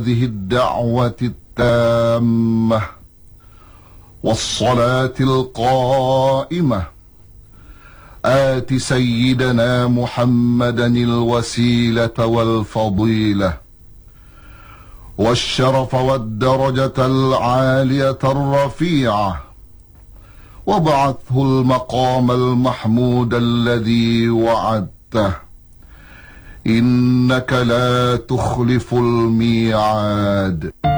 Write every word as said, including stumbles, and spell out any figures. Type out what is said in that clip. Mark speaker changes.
Speaker 1: هذه الدعوة التامة والصلاة القائمة آت سيدنا محمدا الوسيلة والفضيلة والشرف والدرجة العالية الرفيعة، وابعثه المقام المحمود الذي وعدته، إنك لا تخلف الميعاد.